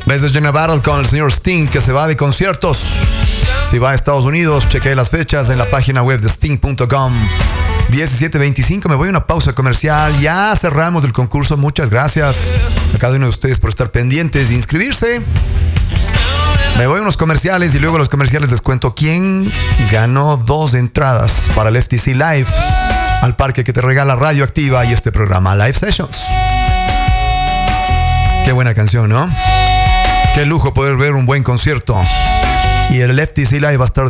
Desde General Battle con el señor Sting, que se va de conciertos. Si va a Estados Unidos, chequee las fechas en la página web de sting.com. 17:25, me voy a una pausa comercial. Ya cerramos el concurso. Muchas gracias a cada uno de ustedes por estar pendientes e inscribirse. Me voy a unos comerciales y luego a los comerciales les cuento quién ganó 2 entradas para el FTC Live, al parque que te regala Radioactiva y este programa Live Sessions. Qué buena canción, ¿no? Qué lujo poder ver un buen concierto. Y el FTC Live va a estar